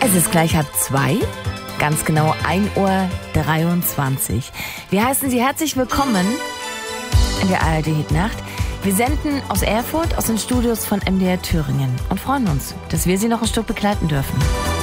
Es ist gleich 1:30, ganz genau 1:23 Uhr. Wir heißen Sie herzlich willkommen in der ARD-Hitnacht. Wir senden aus Erfurt, aus den Studios von MDR Thüringen und freuen uns, dass wir Sie noch ein Stück begleiten dürfen.